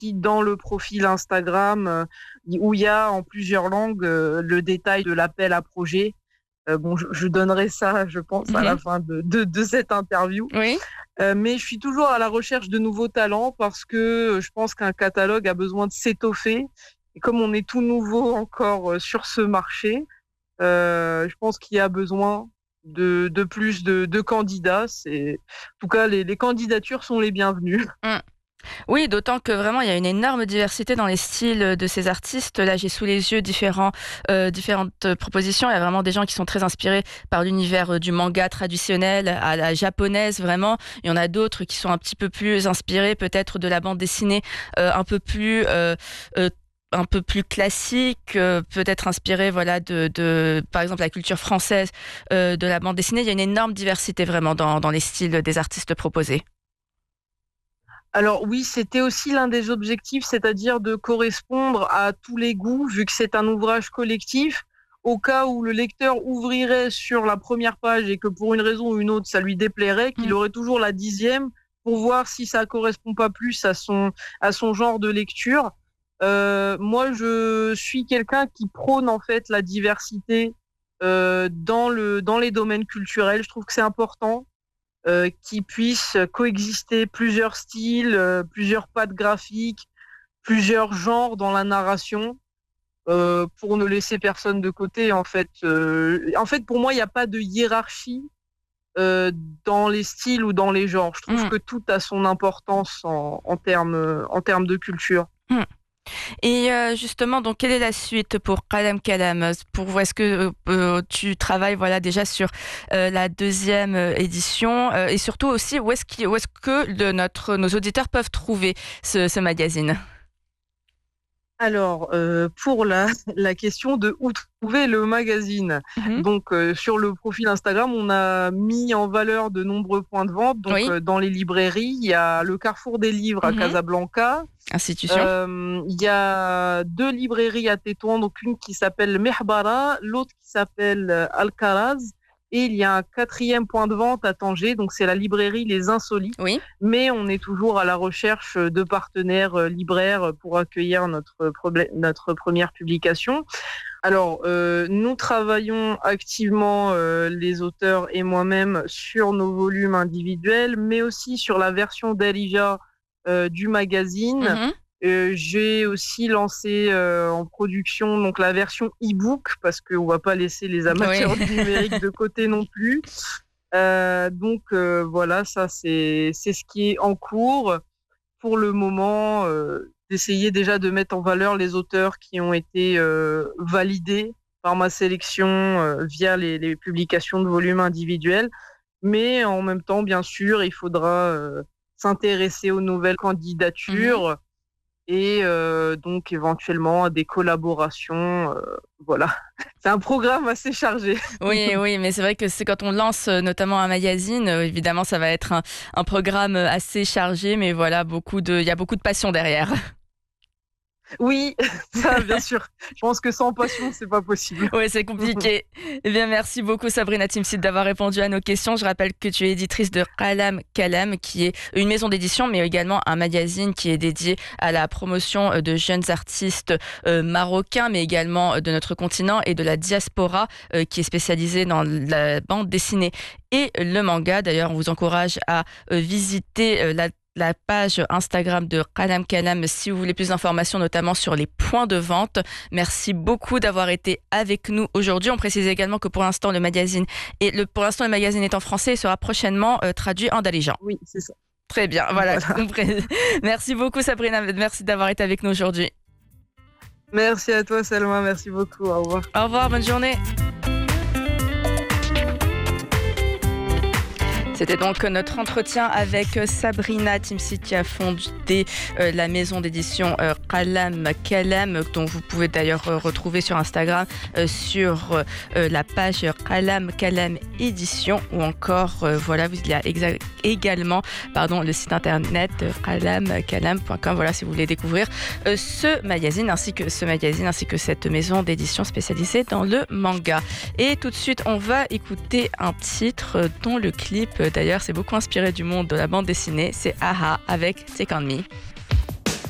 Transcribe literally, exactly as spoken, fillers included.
aussi dans le profil Instagram euh, où il y a en plusieurs langues euh, le détail de l'appel à projet. Euh, bon, je, je donnerai ça, je pense, à la Mhm. fin de, de, de cette interview. Oui. Euh, mais je suis toujours à la recherche de nouveaux talents parce que je pense qu'un catalogue a besoin de s'étoffer. Et comme on est tout nouveau encore euh, sur ce marché, euh, je pense qu'il y a besoin de, de plus de, de candidats. C'est... En tout cas, les, les candidatures sont les bienvenues. Mm. Oui, d'autant que vraiment il y a une énorme diversité dans les styles de ces artistes. Là, j'ai sous les yeux différents, euh, différentes propositions. Il y a vraiment des gens qui sont très inspirés par l'univers euh, du manga traditionnel à la japonaise, vraiment. Il y en a d'autres qui sont un petit peu plus inspirés peut-être de la bande dessinée, euh, un peu plus... Euh, euh, un peu plus classique, euh, peut-être inspiré voilà de, de par exemple la culture française euh, de la bande dessinée. Il y a une énorme diversité vraiment dans, dans les styles des artistes proposés. Alors oui, c'était aussi l'un des objectifs, c'est-à-dire de correspondre à tous les goûts, vu que c'est un ouvrage collectif. Au cas où le lecteur ouvrirait sur la première page et que pour une raison ou une autre, ça lui déplairait, qu'il Mm. aurait toujours la dixième pour voir si ça correspond pas plus à son, à son genre de lecture. Euh, moi, je suis quelqu'un qui prône en fait la diversité euh, dans le, dans les domaines culturels. Je trouve que c'est important euh, qui puissent coexister plusieurs styles, euh, plusieurs pattes graphiques, plusieurs genres dans la narration, euh, pour ne laisser personne de côté. En fait, euh, en fait, pour moi, il n'y a pas de hiérarchie euh, dans les styles ou dans les genres. Je trouve Mm. que tout a son importance en, en termes en termes de culture. Mm. Et euh, justement, donc, quelle est la suite pour Kalam Kalam? Pour est-ce que euh, tu travailles voilà déjà sur euh, la deuxième euh, édition euh, et surtout aussi où est-ce qu'il, où est-ce que le, notre nos auditeurs peuvent trouver ce, ce magazine? Alors, euh, pour la, la question de où trouver le magazine, Mhm. donc euh, sur le profil Instagram, on a mis en valeur de nombreux points de vente. Donc, Oui. euh, dans les librairies, il y a le Carrefour des livres à Mhm. Casablanca. Institution. Euh, il y a deux librairies à Tétouan, donc une qui s'appelle Mehbara, l'autre qui s'appelle euh, Alcaraz. Et il y a un quatrième point de vente à Tanger, donc c'est la librairie Les Insolites. Oui. Mais on est toujours à la recherche de partenaires euh, libraires pour accueillir notre, problè- notre première publication. Alors, euh, nous travaillons activement, euh, les auteurs et moi-même, sur nos volumes individuels, mais aussi sur la version d'Elijah euh, du magazine. Mhm. Euh, j'ai aussi lancé euh, en production donc la version e-book parce qu'on va pas laisser les Oui. amateurs du numérique de côté non plus. Euh, donc euh, voilà, ça c'est c'est ce qui est en cours pour le moment. Euh, d'essayer déjà de mettre en valeur les auteurs qui ont été euh, validés par ma sélection euh, via les, les publications de volumes individuels. Mais en même temps, bien sûr, il faudra euh, s'intéresser aux nouvelles Mhm. candidatures et euh, donc éventuellement à des collaborations. Euh, voilà, c'est un programme assez chargé. Oui, oui, mais c'est vrai que c'est quand on lance euh, notamment un magazine, euh, évidemment, ça va être un, un programme euh, assez chargé, mais voilà, beaucoup de, il y a beaucoup de passion derrière. Oui, ça, bien sûr. Je pense que sans passion, c'est pas possible. Oui, c'est compliqué. Eh bien, merci beaucoup Sabrina Timsit d'avoir répondu à nos questions. Je rappelle que tu es éditrice de Kalam Kalam, qui est une maison d'édition, mais également un magazine qui est dédié à la promotion de jeunes artistes euh, marocains, mais également de notre continent et de la diaspora, euh, qui est spécialisée dans la bande dessinée et le manga. D'ailleurs, on vous encourage à euh, visiter euh, la la page Instagram de Kalam Kalam si vous voulez plus d'informations, notamment sur les points de vente. Merci beaucoup d'avoir été avec nous aujourd'hui. On précise également que pour l'instant, le magazine et le, pour l'instant, le magazine est en français et sera prochainement euh, traduit en dalijan. Oui, c'est ça. Très bien, voilà, Voilà. compris. Merci beaucoup Sabrina, merci d'avoir été avec nous aujourd'hui. Merci à toi, Selma. Merci beaucoup. Au revoir. Au revoir, bonne journée. C'était donc notre entretien avec Sabrina Timsit qui a fondé euh, la maison d'édition euh, Kalam Kalam, dont vous pouvez d'ailleurs euh, retrouver sur Instagram euh, sur euh, la page Kalam Kalam Édition, ou encore euh, voilà, il y a exa- également pardon, le site internet euh, kalam kalam point com, voilà, si vous voulez découvrir euh, ce magazine ainsi que ce magazine ainsi que cette maison d'édition spécialisée dans le manga. Et tout de suite, on va écouter un titre dont le clip, d'ailleurs, c'est beaucoup inspiré du monde de la bande dessinée. C'est Aha avec Take On Me.